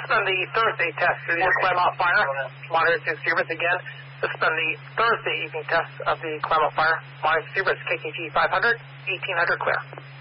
has been the Thursday test through the Claremont Fire. Monitor to Seabirds again. This has been the Thursday evening test of the Claremont Fire. Monitor to Seabirds, KKG 500, 1800 clear.